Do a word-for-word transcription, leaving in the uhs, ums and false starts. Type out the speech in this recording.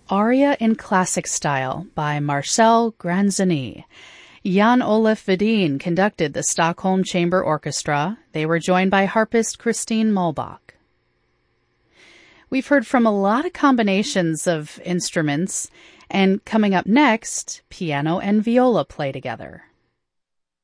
Aria in Classic Style by Marcel Granzoni. Jan-Olaf Vedin conducted the Stockholm Chamber Orchestra. They were joined by harpist Christine Muhlbach. We've heard from a lot of combinations of instruments, and coming up next, piano and viola play together.